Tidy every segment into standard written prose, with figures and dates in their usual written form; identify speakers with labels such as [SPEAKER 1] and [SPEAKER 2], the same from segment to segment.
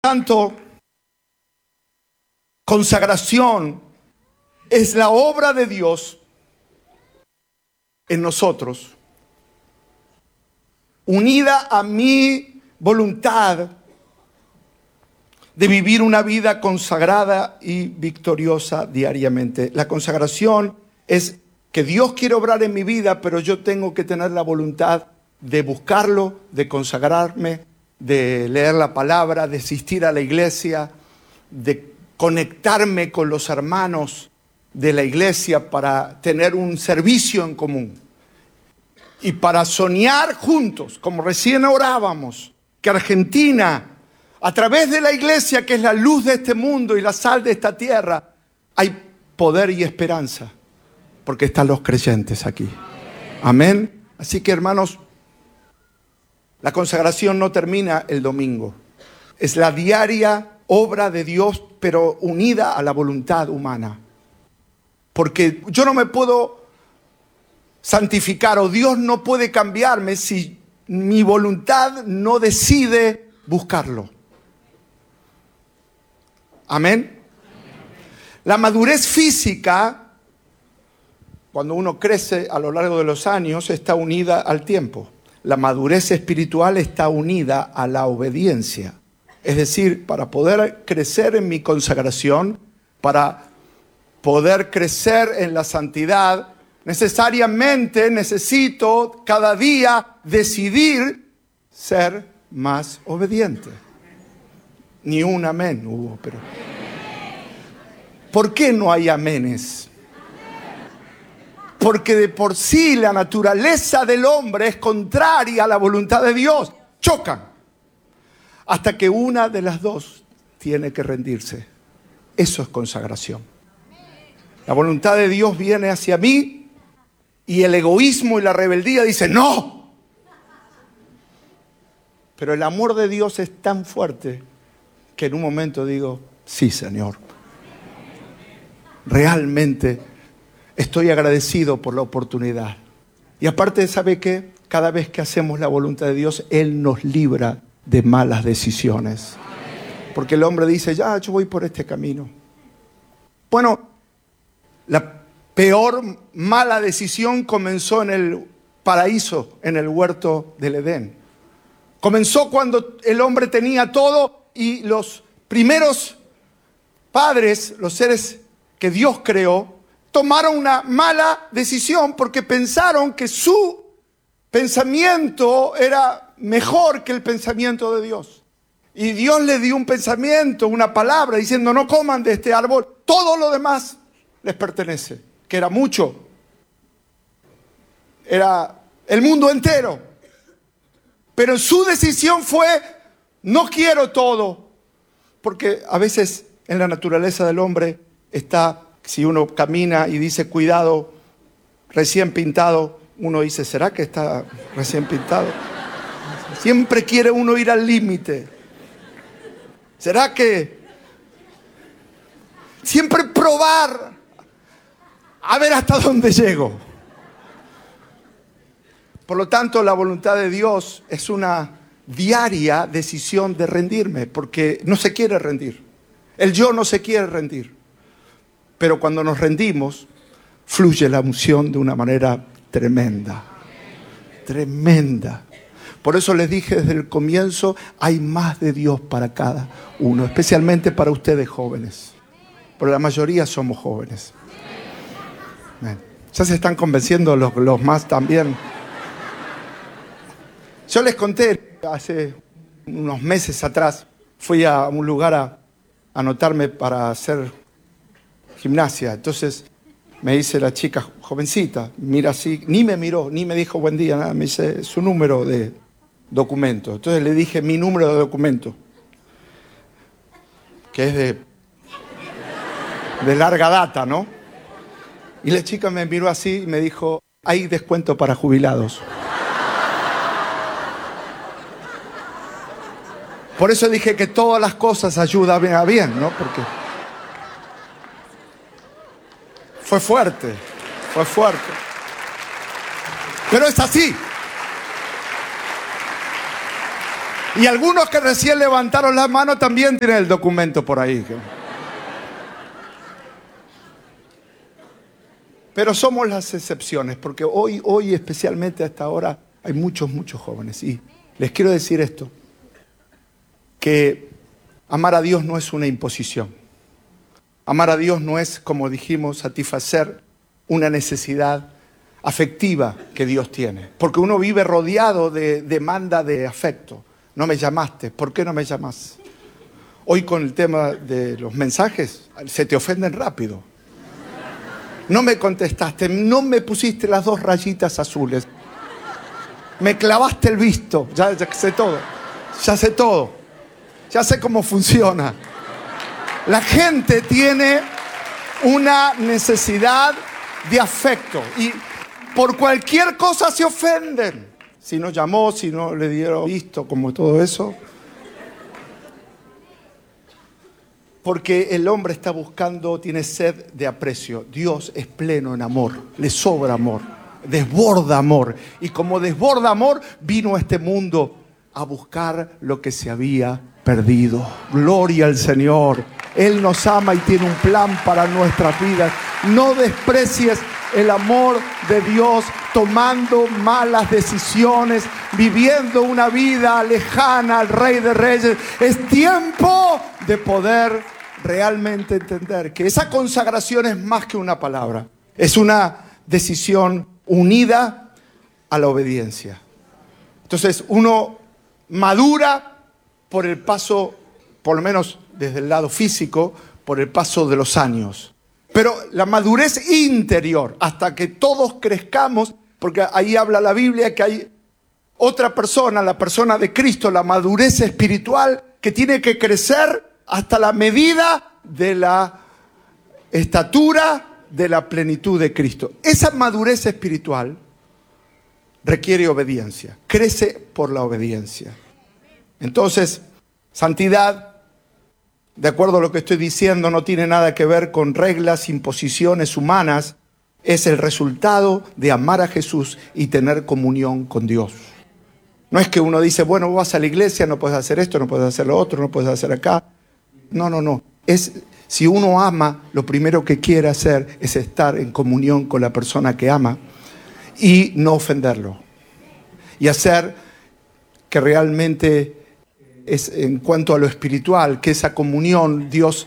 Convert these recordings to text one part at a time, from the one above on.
[SPEAKER 1] Tanto, consagración es la obra de Dios en nosotros, unida a mi voluntad de vivir una vida consagrada y victoriosa diariamente. La consagración es que Dios quiere obrar en mi vida, pero yo tengo que tener la voluntad de buscarlo, de consagrarme, de leer la palabra, de asistir a la iglesia, de conectarme con los hermanos de la iglesia para tener un servicio en común y para soñar juntos, como recién orábamos, que Argentina, a través de la iglesia, que es la luz de este mundo y la sal de esta tierra, hay poder y esperanza, porque están los creyentes aquí. Amén. Así que, hermanos, la consagración no termina el domingo. Es la diaria obra de Dios, pero unida a la voluntad humana. Porque yo no me puedo santificar o Dios no puede cambiarme si mi voluntad no decide buscarlo. Amén. La madurez física, cuando uno crece a lo largo de los años, está unida al tiempo. La madurez espiritual está unida a la obediencia. Es decir, para poder crecer en mi consagración, para poder crecer en la santidad, necesariamente necesito cada día decidir ser más obediente. Ni un amén hubo, pero... ¿Por qué no hay aménes? Porque de por sí la naturaleza del hombre es contraria a la voluntad de Dios. Chocan. Hasta que una de las dos tiene que rendirse. Eso es consagración. La voluntad de Dios viene hacia mí y el egoísmo y la rebeldía dicen ¡no! Pero el amor de Dios es tan fuerte que en un momento digo, sí, Señor. Realmente estoy agradecido por la oportunidad. Y aparte, ¿sabe qué? Cada vez que hacemos la voluntad de Dios, Él nos libra de malas decisiones. Porque el hombre dice, ya, yo voy por este camino. Bueno, la peor mala decisión comenzó en el paraíso, en el huerto del Edén. Comenzó cuando el hombre tenía todo y los primeros padres, los seres que Dios creó, tomaron una mala decisión porque pensaron que su pensamiento era mejor que el pensamiento de Dios. Y Dios les dio un pensamiento, una palabra, diciendo no coman de este árbol, todo lo demás les pertenece, que era mucho. Era el mundo entero. Pero su decisión fue, no quiero todo. Porque a veces en la naturaleza del hombre está, si uno camina y dice cuidado, recién pintado, uno dice, ¿será que está recién pintado? Siempre quiere uno ir al límite. ¿Será que? Siempre probar a ver hasta dónde llego. Por lo tanto, la voluntad de Dios es una diaria decisión de rendirme, porque no se quiere rendir. El yo no se quiere rendir. Pero cuando nos rendimos, fluye la unción de una manera tremenda. Tremenda. Por eso les dije desde el comienzo, hay más de Dios para cada uno, especialmente para ustedes jóvenes. Pero la mayoría somos jóvenes. Ya se están convenciendo los más también. Yo les conté hace unos meses atrás, fui a un lugar a anotarme para hacer gimnasia. Entonces me dice la chica, jovencita, mira así, ni me miró, ni me dijo buen día, nada, me dice su número de documento. Entonces le dije mi número de documento, que es de larga data, ¿no? Y la chica me miró así y me dijo, hay descuento para jubilados. Por eso dije que todas las cosas ayudan a bien, ¿no? Porque fue fuerte. Pero es así. Y algunos que recién levantaron las manos también tienen el documento por ahí. Pero somos las excepciones, porque hoy especialmente a esta hora hay muchos jóvenes. Y les quiero decir esto, que amar a Dios no es una imposición. Amar a Dios no es, como dijimos, satisfacer una necesidad afectiva que Dios tiene. Porque uno vive rodeado de demanda de afecto. No me llamaste, ¿por qué no me llamas? Hoy con el tema de los mensajes, se te ofenden rápido. No me contestaste, no me pusiste las 2 rayitas azules. Me clavaste el visto, ya sé todo. Ya sé cómo funciona. La gente tiene una necesidad de afecto y por cualquier cosa se ofenden. Si no llamó, si no le dieron visto, como todo eso. Porque el hombre está buscando, tiene sed de aprecio. Dios es pleno en amor, le sobra amor, desborda amor. Y como desborda amor, vino a este mundo a buscar lo que se había perdido. Gloria al Señor. Él nos ama y tiene un plan para nuestras vidas. No desprecies el amor de Dios tomando malas decisiones, viviendo una vida lejana al Rey de Reyes. Es tiempo de poder realmente entender que esa consagración es más que una palabra. Es una decisión unida a la obediencia. Entonces uno madura por el paso, por lo menos desde el lado físico, por el paso de los años. Pero la madurez interior, hasta que todos crezcamos, porque ahí habla la Biblia que hay otra persona, la persona de Cristo, la madurez espiritual, que tiene que crecer hasta la medida de la estatura de la plenitud de Cristo. Esa madurez espiritual requiere obediencia, crece por la obediencia. Entonces, santidad, de acuerdo a lo que estoy diciendo, no tiene nada que ver con reglas, imposiciones humanas. Es el resultado de amar a Jesús y tener comunión con Dios. No es que uno dice, bueno, vas a la iglesia, no puedes hacer esto, no puedes hacer lo otro, no puedes hacer acá. No. Es, si uno ama, lo primero que quiere hacer es estar en comunión con la persona que ama y no ofenderlo. Y hacer que realmente es, en cuanto a lo espiritual, que esa comunión, Dios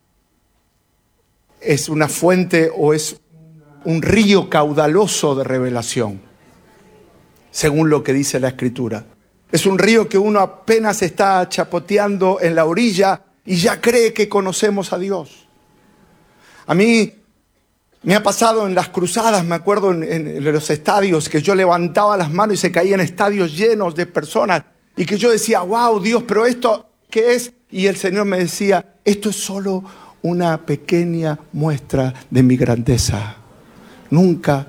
[SPEAKER 1] es una fuente o es un río caudaloso de revelación, según lo que dice la Escritura. Es un río que uno apenas está chapoteando en la orilla y ya cree que conocemos a Dios. A mí me ha pasado en las cruzadas, me acuerdo en los estadios, que yo levantaba las manos y se caían estadios llenos de personas. Y que yo decía, wow, Dios, pero ¿esto qué es? Y el Señor me decía, esto es solo una pequeña muestra de mi grandeza. Nunca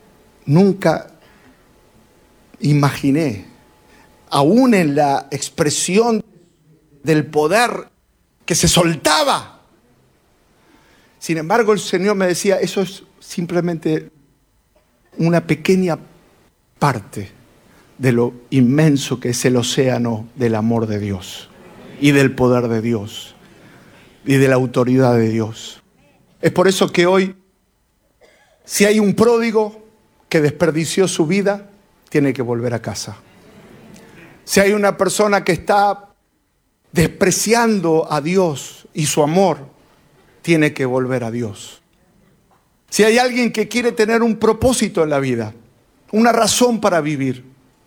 [SPEAKER 1] imaginé, aún en la expresión del poder que se soltaba. Sin embargo, el Señor me decía, eso es simplemente una pequeña parte de lo inmenso que es el océano del amor de Dios y del poder de Dios y de la autoridad de Dios. Es por eso que hoy, si hay un pródigo que desperdició su vida, tiene que volver a casa. Si hay una persona que está despreciando a Dios y su amor, tiene que volver a Dios. Si hay alguien que quiere tener un propósito en la vida, una razón para vivir,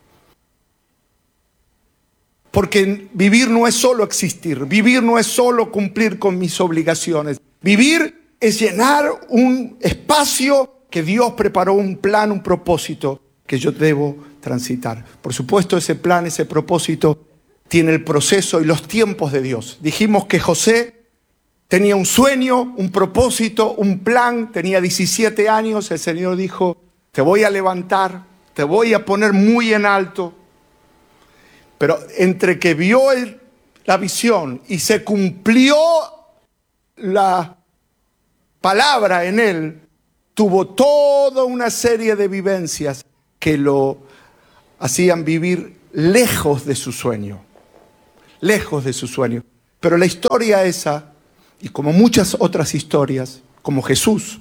[SPEAKER 1] porque vivir no es solo existir, vivir no es solo cumplir con mis obligaciones. Vivir es llenar un espacio que Dios preparó, un plan, un propósito que yo debo transitar. Por supuesto, ese plan, ese propósito tiene el proceso y los tiempos de Dios. Dijimos que José tenía un sueño, un propósito, un plan, tenía 17 años, el Señor dijo, te voy a levantar, te voy a poner muy en alto. Pero entre que vio la visión y se cumplió la palabra en él, tuvo toda una serie de vivencias que lo hacían vivir lejos de su sueño. lejos de su sueño. Pero la historia esa, y como muchas otras historias, como Jesús,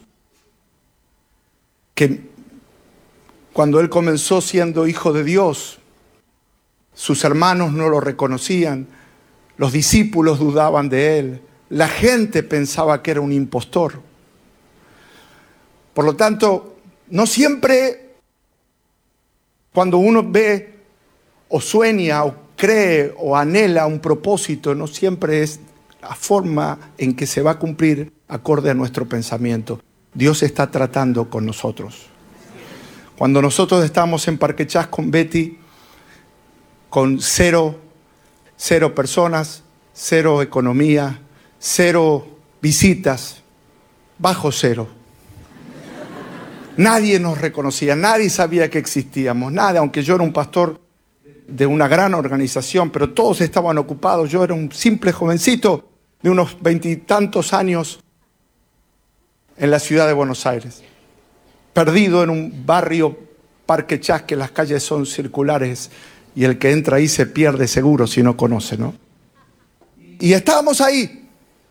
[SPEAKER 1] que cuando él comenzó siendo hijo de Dios, sus hermanos no lo reconocían, los discípulos dudaban de él, la gente pensaba que era un impostor. Por lo tanto, no siempre cuando uno ve o sueña o cree o anhela un propósito, no siempre es la forma en que se va a cumplir acorde a nuestro pensamiento. Dios está tratando con nosotros. Cuando nosotros estábamos en Parque Chas con Betty, con cero personas, cero economía, cero visitas, bajo cero. Nadie nos reconocía, nadie sabía que existíamos, nada, aunque yo era un pastor de una gran organización, pero todos estaban ocupados. Yo era un simple jovencito de unos 20 y tantos años en la ciudad de Buenos Aires, perdido en un barrio Parque Chas, que las calles son circulares y el que entra ahí se pierde seguro si no conoce, ¿no? Y estábamos ahí.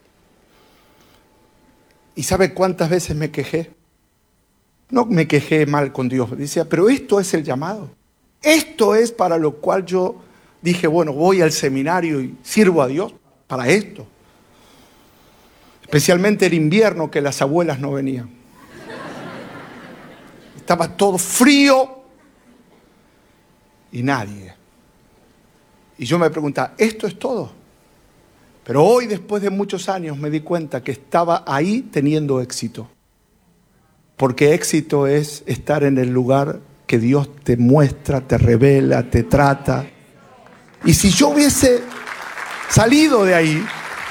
[SPEAKER 1] ¿Y sabe cuántas veces me quejé? No me quejé mal con Dios, decía, pero esto es el llamado. Esto es para lo cual yo dije, bueno, voy al seminario y sirvo a Dios para esto. Especialmente el invierno, que las abuelas no venían. Estaba todo frío y nadie. Y yo me preguntaba, ¿esto es todo? Pero hoy, después de muchos años, me di cuenta que estaba ahí teniendo éxito. Porque éxito es estar en el lugar que Dios te muestra, te revela, te trata. Y si yo hubiese salido de ahí,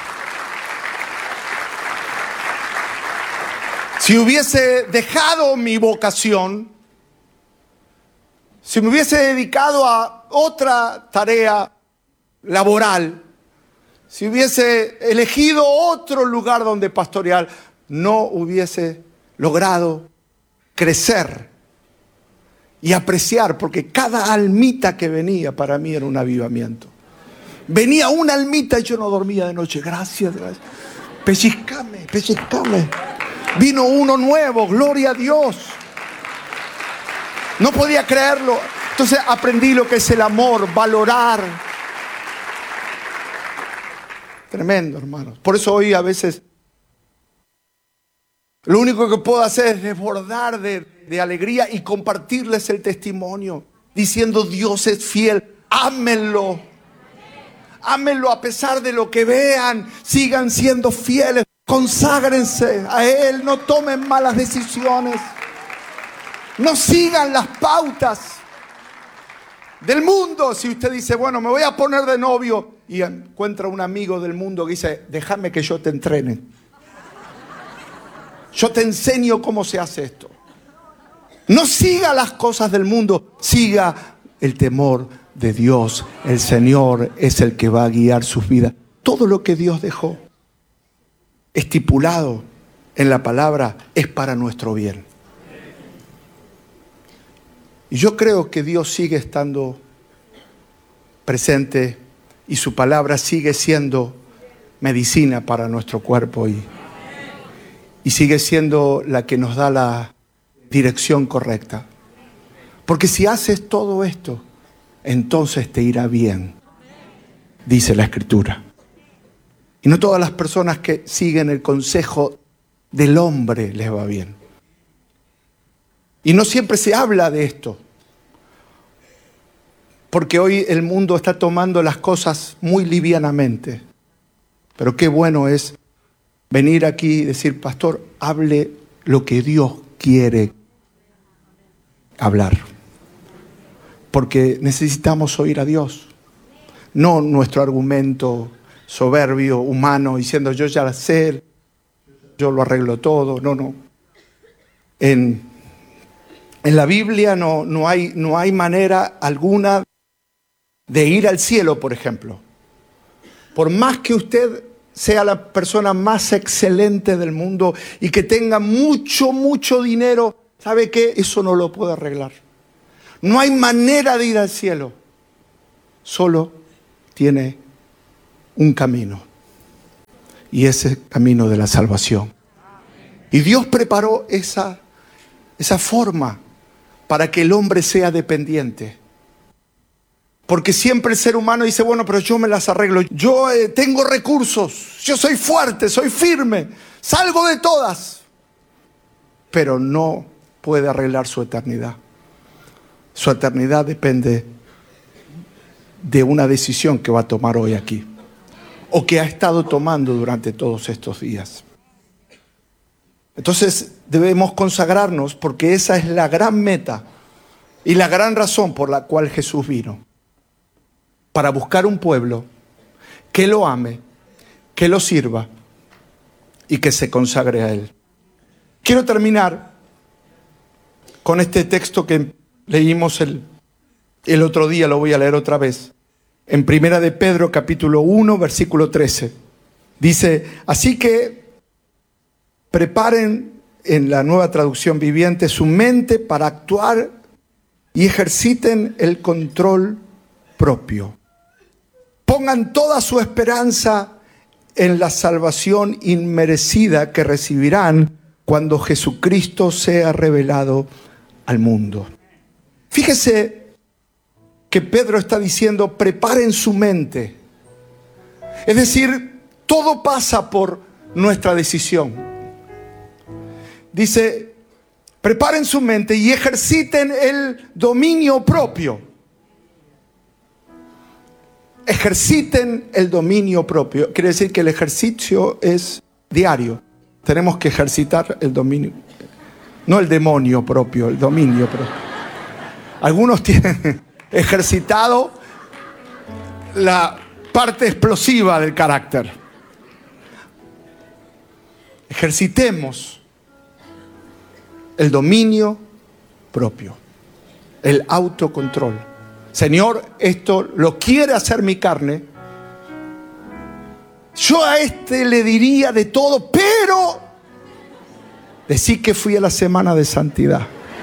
[SPEAKER 1] si hubiese dejado mi vocación, si me hubiese dedicado a otra tarea laboral, si hubiese elegido otro lugar donde pastorear, no hubiese logrado crecer y apreciar, porque cada almita que venía para mí era un avivamiento. Venía una almita y yo no dormía de noche. Gracias. Pellizcame. Vino uno nuevo, gloria a Dios. No podía creerlo. Entonces aprendí lo que es el amor, valorar. Tremendo, hermanos. Por eso hoy a veces lo único que puedo hacer es desbordar de alegría y compartirles el testimonio, diciendo Dios es fiel, ámenlo. Ámenlo a pesar de lo que vean, sigan siendo fieles, conságrense a Él, no tomen malas decisiones, no sigan las pautas del mundo. Si usted dice, bueno, me voy a poner de novio, y encuentra un amigo del mundo que dice, déjame que yo te entrene. Yo te enseño cómo se hace esto. No siga las cosas del mundo, siga el temor de Dios. El Señor es el que va a guiar sus vidas. Todo lo que Dios dejó estipulado en la palabra es para nuestro bien. Y yo creo que Dios sigue estando presente y su palabra sigue siendo medicina para nuestro cuerpo y sigue siendo la que nos da la dirección correcta. Porque si haces todo esto, entonces te irá bien, dice la Escritura. Y no todas las personas que siguen el consejo del hombre les va bien. Y no siempre se habla de esto, porque hoy el mundo está tomando las cosas muy livianamente. Pero qué bueno es venir aquí y decir, pastor, hable lo que Dios quiere hablar. Porque necesitamos oír a Dios. No nuestro argumento soberbio, humano, diciendo yo ya sé, yo lo arreglo todo. No. En la Biblia no hay manera alguna de ir al cielo, por ejemplo. Por más que usted sea la persona más excelente del mundo y que tenga mucho dinero, ¿sabe qué? Eso no lo puede arreglar. No hay manera de ir al cielo. Solo tiene un camino. Y ese camino de la salvación. Y Dios preparó esa forma para que el hombre sea dependiente. Porque siempre el ser humano dice, bueno, pero yo me las arreglo. Yo tengo recursos, yo soy fuerte, soy firme, salgo de todas. Pero no puede arreglar su eternidad. Su eternidad depende de una decisión que va a tomar hoy aquí. O que ha estado tomando durante todos estos días. Entonces debemos consagrarnos porque esa es la gran meta y la gran razón por la cual Jesús vino. Para buscar un pueblo que lo ame, que lo sirva y que se consagre a Él. Quiero terminar con este texto que leímos el otro día, lo voy a leer otra vez. En Primera de Pedro, capítulo 1, versículo 13. Dice, así que preparen, en la Nueva Traducción Viviente, su mente para actuar y ejerciten el control propio. Pongan toda su esperanza en la salvación inmerecida que recibirán cuando Jesucristo sea revelado al mundo. Fíjese que Pedro está diciendo, preparen su mente. Es decir, todo pasa por nuestra decisión. Dice, preparen su mente y ejerciten el dominio propio. Ejerciten el dominio propio. Quiere decir que el ejercicio es diario. Tenemos que ejercitar el dominio. No el demonio propio, el dominio propio. Algunos tienen ejercitado la parte explosiva del carácter. Ejercitemos el dominio propio, el autocontrol. Señor, esto lo quiere hacer mi carne. Yo a este le diría de todo, pero decí que fui a la semana de santidad.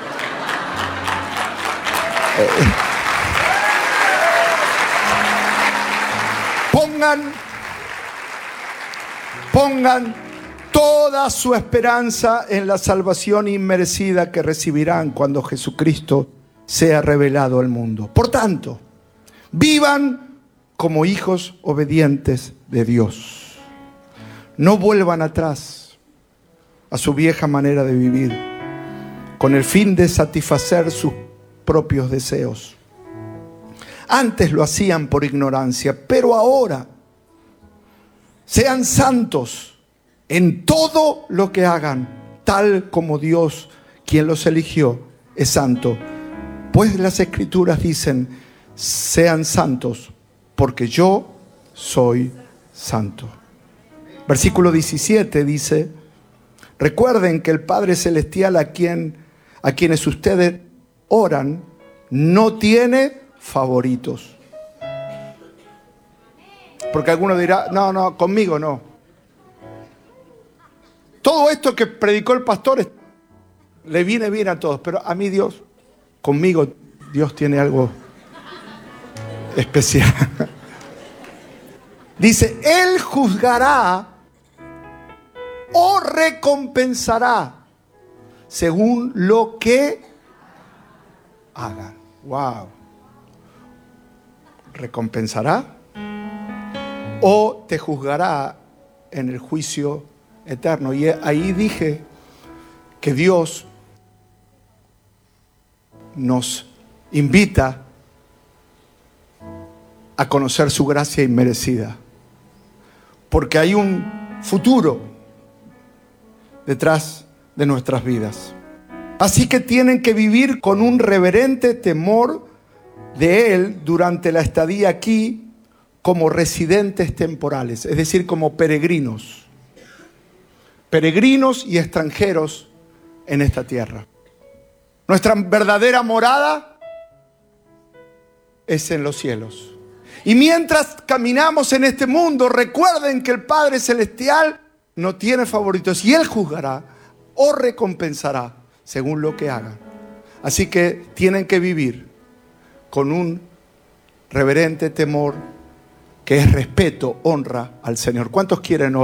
[SPEAKER 1] Pongan toda su esperanza en la salvación inmerecida que recibirán cuando Jesucristo sea revelado al mundo. Por tanto, vivan como hijos obedientes de Dios. No vuelvan atrás a su vieja manera de vivir, con el fin de satisfacer sus propios deseos. Antes lo hacían por ignorancia, pero ahora sean santos en todo lo que hagan, tal como Dios, quien los eligió, es santo. Pues las Escrituras dicen, sean santos, porque yo soy santo. Versículo 17 dice, recuerden que el Padre Celestial a quienes ustedes oran, no tiene favoritos. Porque alguno dirá, no, conmigo no. Todo esto que predicó el pastor le viene bien a todos, pero a mí Dios, conmigo Dios tiene algo especial. Dice, Él juzgará o recompensará según lo que hagan. Wow. Recompensará o te juzgará en el juicio eterno. Y ahí dije que Dios nos invita a conocer su gracia inmerecida, porque hay un futuro detrás de nuestras vidas. Así que tienen que vivir con un reverente temor de Él durante la estadía aquí como residentes temporales, es decir, como peregrinos y extranjeros en esta tierra. Nuestra verdadera morada es en los cielos. Y mientras caminamos en este mundo, recuerden que el Padre Celestial no tiene favoritos y Él juzgará o recompensará según lo que hagan. Así que tienen que vivir con un reverente temor que es respeto, honra al Señor. ¿Cuántos quieren hoy